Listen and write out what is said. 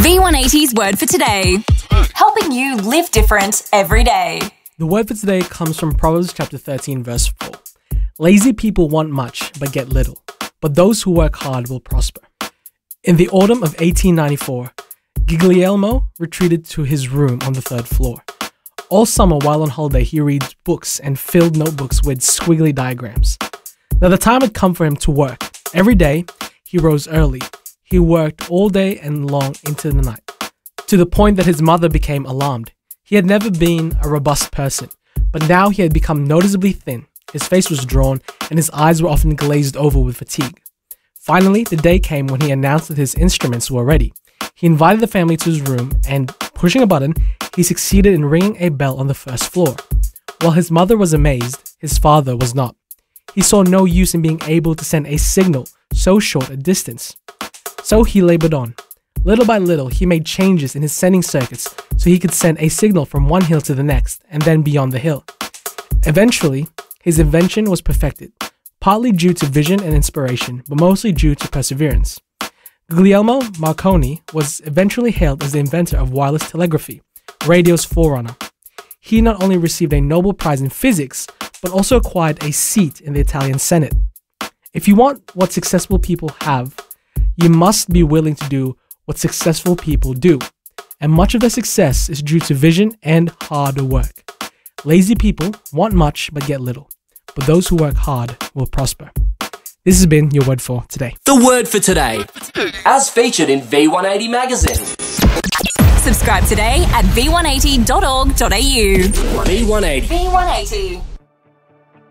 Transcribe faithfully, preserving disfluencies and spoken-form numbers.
V one eighty's word for today. Helping you live different every day. The word for today comes from Proverbs chapter thirteen verse four. Lazy people want much but get little, but those who work hard will prosper. In the autumn of eighteen ninety-four, Guglielmo retreated to his room on the third floor. All summer while on holiday, he reads books and filled notebooks with squiggly diagrams. Now the time had come for him to work. Every day, he rose early. He worked all day and long into the night, to the point that his mother became alarmed. He had never been a robust person, but now he had become noticeably thin. His face was drawn, and his eyes were often glazed over with fatigue. Finally, the day came when he announced that his instruments were ready. He invited the family to his room, and pushing a button, he succeeded in ringing a bell on the first floor. While his mother was amazed, his father was not. He saw no use in being able to send a signal so short a distance. So he labored on. Little by little, he made changes in his sending circuits so he could send a signal from one hill to the next and then beyond the hill. Eventually, his invention was perfected, partly due to vision and inspiration, but mostly due to perseverance. Guglielmo Marconi was eventually hailed as the inventor of wireless telegraphy, radio's forerunner. He not only received a Nobel Prize in physics, but also acquired a seat in the Italian Senate. If you want what successful people have, you must be willing to do what successful people do, and much of their success is due to vision and hard work. Lazy people want much but get little, but those who work hard will prosper. This has been your word for today. The word for today, as featured in V one eighty magazine. Subscribe today at v one eighty dot org dot a u. V one eighty. V one eighty.